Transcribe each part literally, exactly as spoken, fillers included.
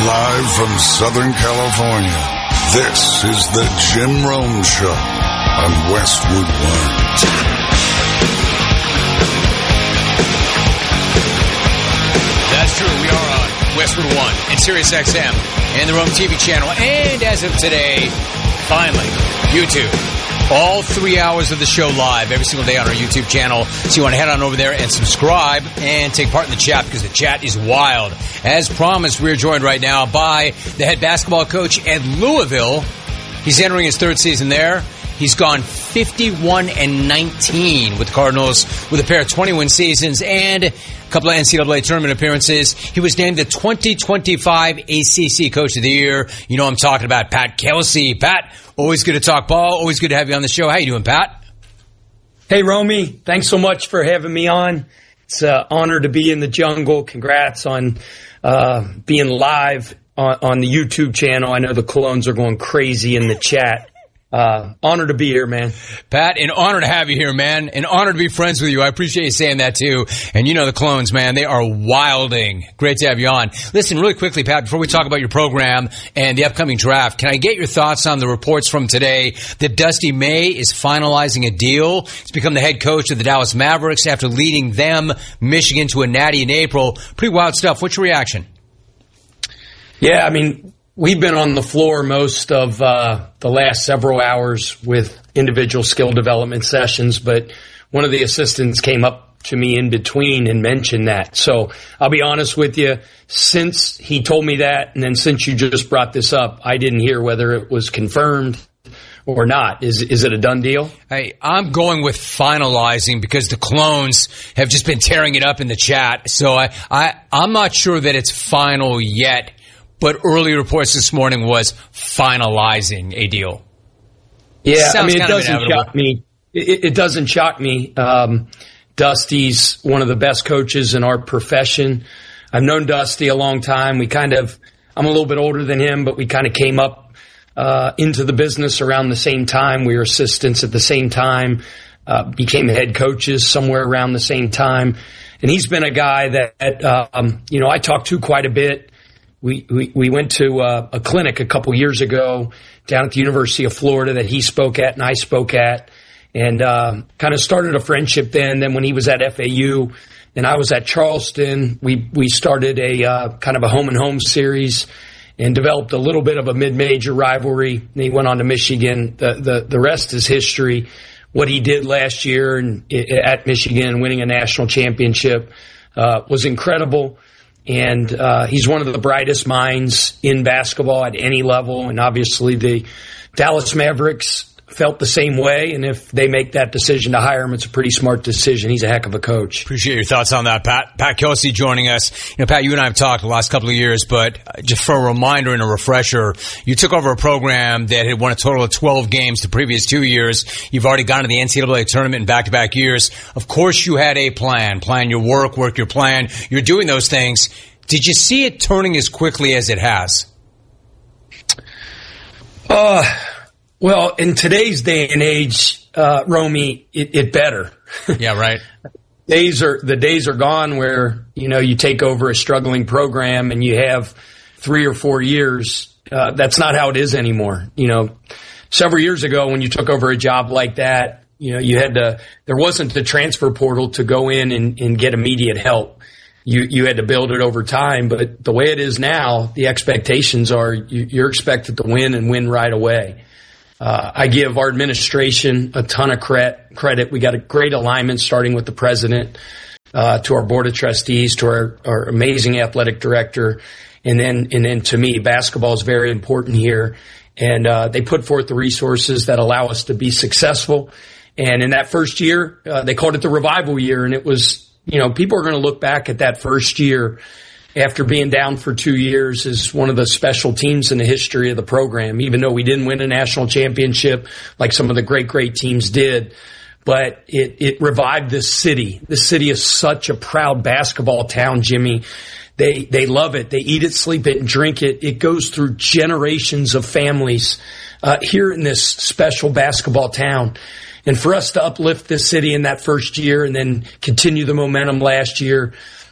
Live from Southern California, this is the Jim Rome Show on Westwood One. That's true. We are on Westwood One and Sirius X M and the Rome T V channel. And as of today, finally, YouTube. All three hours of the show live every single day on our YouTube channel. So you want to head on over there and subscribe and take part in the chat because the chat is wild. As promised, we're joined right now by the head basketball coach at Louisville. He's entering his third season there. He's gone fifty-one and nineteen with the Cardinals with a pair of twenty-win seasons and a couple of N C double A tournament appearances. He was named the twenty twenty-five A C C Coach of the Year. You know I'm talking about Pat Kelsey. Pat, always good to talk ball. Always good to have you on the show. How you doing, Pat? Hey, Romy. Thanks so much for having me on. It's an honor to be in the jungle. Congrats on uh, being live on, on the YouTube channel. I know the Colognes are going crazy in the chat. Uh, honor to be here, man. Pat, an honor to have you here, man. An honor to be friends with you. I appreciate you saying that, too. And you know the Colognes, man. They are wilding. Great to have you on. Listen, really quickly, Pat, before we talk about your program and the upcoming draft, can I get your thoughts on the reports from today that Dusty May is finalizing a deal? He's become the head coach of the Dallas Mavericks after leading them, Michigan, to a natty in April. Pretty wild stuff. What's your reaction? Yeah, I mean, we've been on the floor most of uh, the last several hours with individual skill development sessions, but one of the assistants came up to me in between and mentioned that. So I'll be honest with you, since he told me that, and then since you just brought this up, I didn't hear whether it was confirmed or not. Is is it a done deal? Hey, I'm going with finalizing because the Colognes have just been tearing it up in the chat. So I, I, I'm not sure that it's final yet. But early reports this morning was finalizing a deal. Yeah, Sounds I mean, it doesn't inevitable. shock me. It, it doesn't shock me. Um, Dusty's one of the best coaches in our profession. I've known Dusty a long time. We kind of, I'm a little bit older than him, but we kind of came up uh, into the business around the same time. We were assistants at the same time, uh, became head coaches somewhere around the same time. And he's been a guy that, uh, um, you know, I talk to quite a bit. We, we, we went to uh, a clinic a couple years ago down at the University of Florida that he spoke at and I spoke at, and uh, kind of started a friendship then. Then when he was at F A U and I was at Charleston, we, we started a uh, kind of a home and home series and developed a little bit of a mid-major rivalry. And he went on to Michigan. The, the, the rest is history. What he did last year and, at Michigan, winning a national championship, uh, was incredible. And uh, he's one of the brightest minds in basketball at any level. And obviously the Dallas Mavericks felt the same way. And if they make that decision to hire him, it's a pretty smart decision. He's a heck of a coach. Appreciate your thoughts on that, Pat. Pat Kelsey joining us. You know, Pat, you and I have talked the last couple of years, but just for a reminder and a refresher, you took over a program that had won a total of twelve games the previous two years. You've already gone to the N C double A tournament in back-to-back years. Of course, you had a plan. Plan your work, work your plan. You're doing those things. Did you see it turning as quickly as it has? Uh, well, in today's day and age, uh, Romy, it, it better. Yeah, right. Days are the days are gone where, you know, you take over a struggling program and you have three or four years. Uh, that's not how it is anymore. You know, several years ago when you took over a job like that, you know, you had to, there wasn't the transfer portal to go in and, and get immediate help. You, you had to build it over time, but the way it is now, the expectations are you, you're expected to win and win right away. Uh, I give our administration a ton of credit. Credit. We got a great alignment starting with the president, uh, to our board of trustees, to our, our amazing athletic director. And then, and then to me, basketball is very important here. And, uh, they put forth the resources that allow us to be successful. And in that first year, uh, they called it the revival year. And it was, you know, people are going to look back at that first year after being down for two years as one of the special teams in the history of the program, even though we didn't win a national championship like some of the great, great teams did. But it, it revived this city. This city is such a proud basketball town, Jimmy. They, they love it. They eat it, sleep it, and drink it. It goes through generations of families, uh, here in this special basketball town. And for us to uplift this city in that first year and then continue the momentum last year,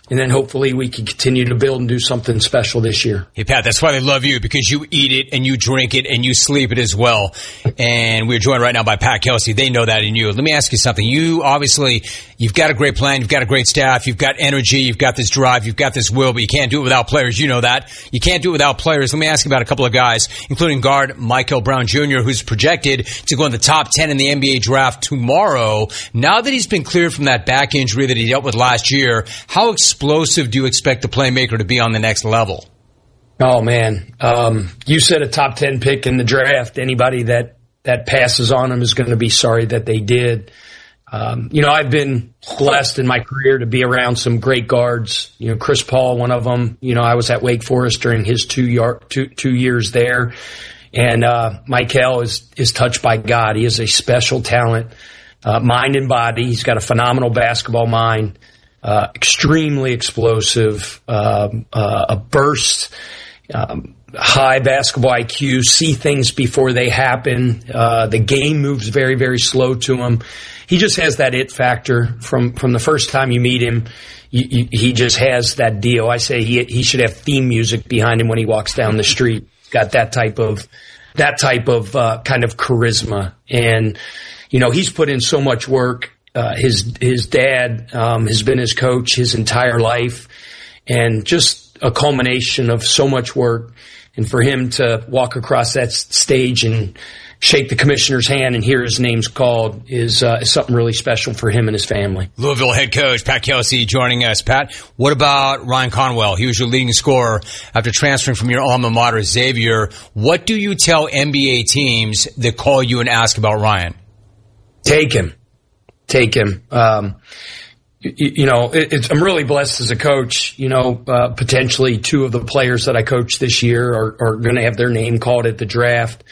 and then hopefully we can continue to build and do something special this year. Hey, Pat, that's why they love you, because you eat it and you drink it and you sleep it as well. And we're joined right now by Pat Kelsey. They know that in you. Let me ask you something. You obviously, you've got a great plan. You've got a great staff. You've got energy. You've got this drive. You've got this will, but you can't do it without players. You know that. You can't do it without players. Let me ask you about a couple of guys, including guard Michael Brown Junior, who's projected to go in the top ten in the N B A draft tomorrow. Now that he's been cleared from that back injury that he dealt with last year, how explosive do you expect the playmaker to be on the next level? Oh, man. Um, you said a top ten pick in the draft. Anybody that, that passes on him is going to be sorry that they did. Um, you know, I've been blessed in my career to be around some great guards. You know, Chris Paul, one of them. You know, I was at Wake Forest during his two, yard, two, two years there. And uh, Michael is, is touched by God. He is a special talent, uh, mind and body. He's got a phenomenal basketball mind. Uh, extremely explosive, um, uh, a burst, um, high basketball I Q, see things before they happen. Uh, the game moves very, very slow to him. He just has that it factor from, from the first time you meet him. You, you, he just has that deal. I say he, he should have theme music behind him when he walks down the street. Got that type of, that type of, uh, kind of charisma. And, you know, he's put in so much work. Uh, his, his dad, um, has been his coach his entire life, and just a culmination of so much work. And for him to walk across that stage and shake the commissioner's hand and hear his name's called is, uh, is something really special for him and his family. Louisville head coach Pat Kelsey joining us. Pat, what about Ryan Conwell? He was your leading scorer after transferring from your alma mater, Xavier. What do you tell N B A teams that call you and ask about Ryan? Take him. Take him. Um, you, you know, it, it's, I'm really blessed as a coach. You know, uh, potentially two of the players that I coach this year are, are going to have their name called at the draft.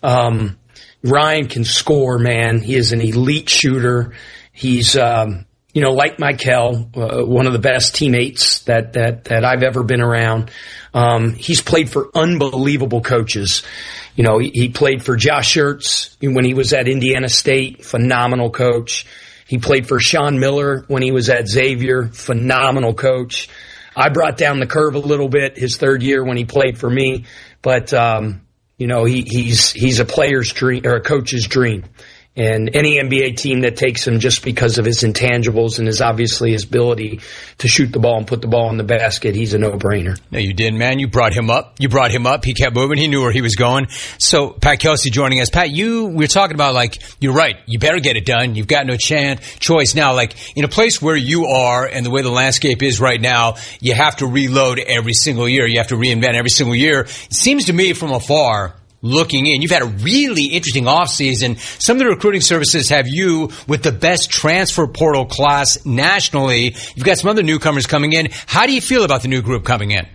Um, Ryan can score, man. He is an elite shooter. He's, um, you know, like Michael, uh, one of the best teammates that, that, that I've ever been around. Um, he's played for unbelievable coaches. You know, he, he played for Josh Schertz when he was at Indiana State, phenomenal coach. He played for Sean Miller when he was at Xavier, phenomenal coach. I brought down the curve a little bit his third year when he played for me, but, um, you know, he, he's, he's a player's dream or a coach's dream. And any N B A team that takes him just because of his intangibles and his obviously his ability to shoot the ball and put the ball in the basket, he's a no-brainer. No, you didn't, man. You brought him up. You brought him up. He kept moving. He knew where he was going. So, Pat Kelsey joining us. Pat, you, we were talking about, like, you're right. You better get it done. You've got no chance, choice now. Like, in a place where you are and the way the landscape is right now, you have to reload every single year. You have to reinvent every single year. It seems to me from afar, looking in, you've had a really interesting offseason. Some of the recruiting services have you with the best transfer portal class nationally. You've got some other newcomers coming in. How do you feel about the new group coming in?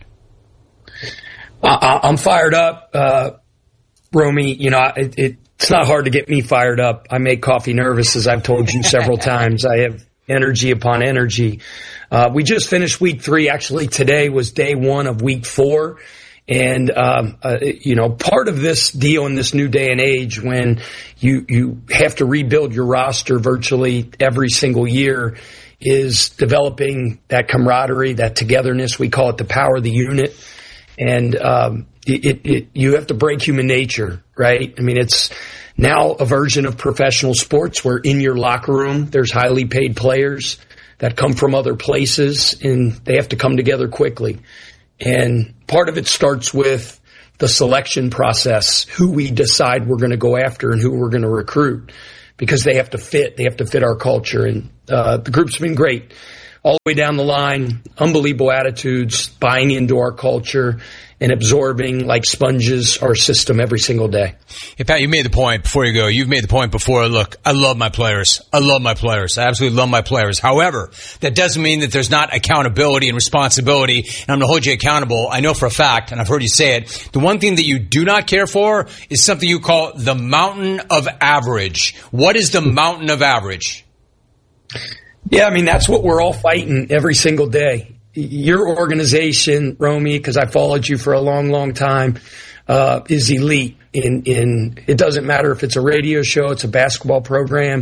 I'm fired up, uh, Romy. You know, it, it, it's not hard to get me fired up. I make coffee nervous, as I've told you several times. I have energy upon energy. Uh, we just finished week three. Actually, today was day one of week four. And, um, uh, you know, part of this deal in this new day and age when you, you have to rebuild your roster virtually every single year is developing that camaraderie, that togetherness. We call it the power of the unit. And, um, it, it, you have to break human nature, right? I mean, it's now a version of professional sports where in your locker room, there's highly paid players that come from other places and they have to come together quickly. And part of it starts with the selection process, who we decide we're going to go after and who we're going to recruit, because they have to fit. They have to fit our culture. And uh, the group's been great all the way down the line, unbelievable attitudes, buying into our culture and absorbing like sponges our system every single day. Hey, Pat, you made the point before you go. You've made the point before. Look, I love my players. I love my players. I absolutely love my players. However, that doesn't mean that there's not accountability and responsibility, and I'm going to hold you accountable. I know for a fact, and I've heard you say it, the one thing that you do not care for is something you call the mountain of average. What is the mountain of average? Yeah, I mean, that's what we're all fighting every single day. Your organization, Romy, because I followed you for a long, long time, uh, is elite. In, in, it doesn't matter if it's a radio show, it's a basketball program,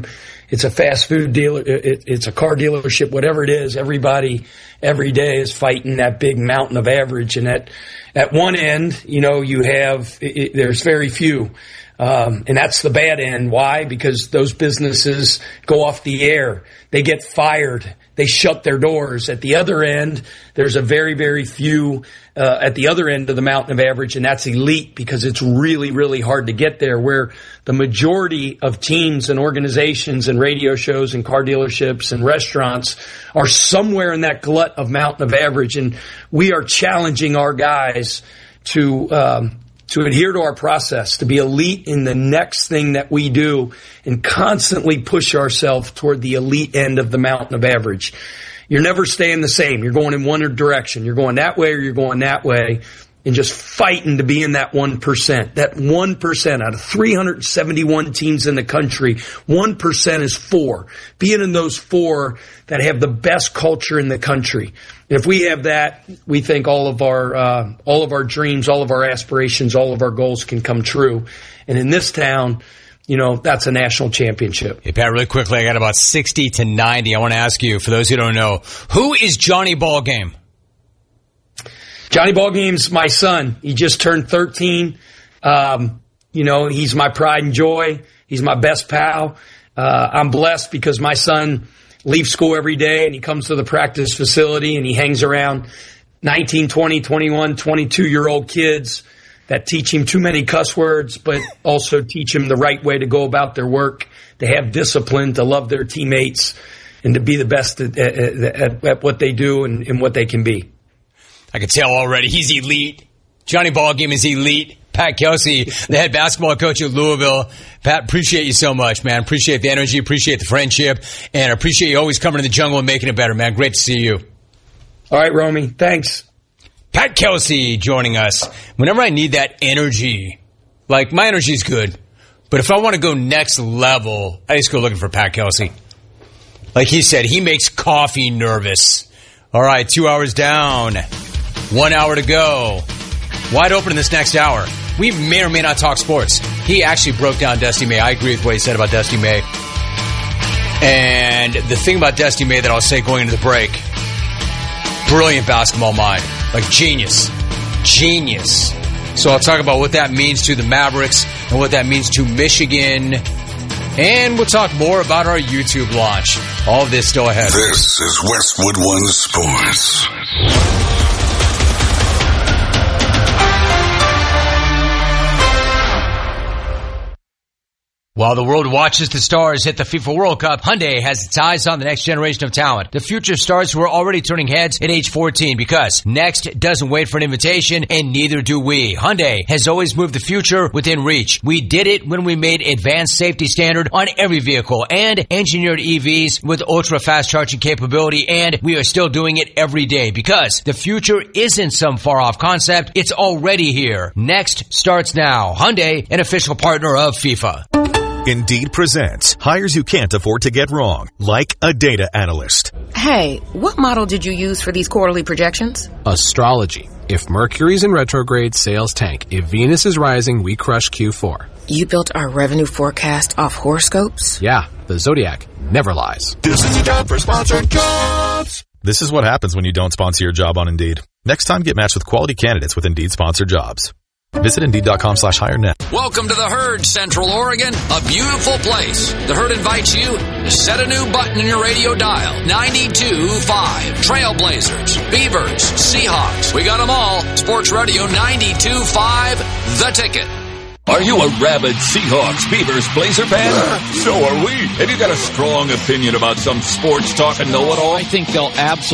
it's a fast food dealer, it, it's a car dealership, whatever it is, everybody every day is fighting that big mountain of average. And at, at one end, you know, you have, it, there's very few. Um, and that's the bad end. Why? Because those businesses go off the air. They get fired. They shut their doors. At the other end, there's a very, very few uh, at the other end of the mountain of average, and that's elite because it's really, really hard to get there, where the majority of teams and organizations and radio shows and car dealerships and restaurants are somewhere in that glut of mountain of average. And we are challenging our guys to um, to adhere to our process, to be elite in the next thing that we do, and constantly push ourselves toward the elite end of the mountain of average. You're never staying the same. You're going in one direction. You're going that way or you're going that way, and just fighting to be in that one percent. That one percent out of three hundred seventy-one teams in the country, one percent is four. Being in those four that have the best culture in the country. And if we have that, we think all of our uh, all of our dreams, all of our aspirations, all of our goals can come true. And in this town, you know, that's a national championship. Hey, Pat, really quickly, I got about sixty to ninety. I want to ask you, for those who don't know, who is Johnny Ballgame? Johnny Ballgame's my son. He just turned thirteen. Um, you know, he's my pride and joy. He's my best pal. Uh, I'm blessed because my son leaves school every day and he comes to the practice facility and he hangs around nineteen, twenty, twenty-one, twenty-two-year-old kids that teach him too many cuss words, but also teach him the right way to go about their work, to have discipline, to love their teammates, and to be the best at, at, at, at what they do and, and what they can be. I can tell already he's elite. Johnny Ballgame is elite. Pat Kelsey, the head basketball coach at Louisville. Pat, appreciate you so much, man. Appreciate the energy, appreciate the friendship, and I appreciate you always coming to the jungle and making it better, man. Great to see you. All right, Romy. Thanks. Pat Kelsey joining us. Whenever I need that energy, like my energy is good, but if I want to go next level, I just go looking for Pat Kelsey. Like he said, he makes coffee nervous. All right, two hours down, one hour to go. Wide open in this next hour. We may or may not talk sports. He actually broke down Dusty May. I agree with what he said about Dusty May. And the thing about Dusty May that I'll say going into the break, brilliant basketball mind. Like genius. Genius. So I'll talk about what that means to the Mavericks and what that means to Michigan. And we'll talk more about our YouTube launch. All of this still ahead. This is Westwood One Sports. While the world watches the stars hit the FIFA World Cup, Hyundai has its eyes on the next generation of talent. The future stars who are already turning heads at age fourteen, because next doesn't wait for an invitation, and neither do we. Hyundai has always moved the future within reach. We did it when we made advanced safety standard on every vehicle and engineered E Vs with ultra-fast charging capability, and we are still doing it every day because the future isn't some far-off concept. It's already here. Next starts now. Hyundai, an official partner of FIFA. Indeed presents hires you can't afford to get wrong, like a data analyst. Hey, what model did you use for these quarterly projections? Astrology. If Mercury's in retrograde, sales tank. If Venus is rising, we crush Q four. You built our revenue forecast off horoscopes? Yeah, the Zodiac never lies. This is a job for sponsored jobs. This is what happens when you don't sponsor your job on Indeed. Next time, get matched with quality candidates with Indeed sponsored jobs. Visit Indeed.com slash hire net. Welcome to the Herd, Central Oregon, a beautiful place. The Herd invites you to set a new button in your radio dial. ninety-two point five. Trailblazers, Beavers, Seahawks. We got them all. Sports Radio ninety-two point five, The Ticket. Are you a rabid Seahawks, Beavers, Blazer fan? Uh, so are we. Have you got a strong opinion about some sports talk and know-it-all? I think they'll absolutely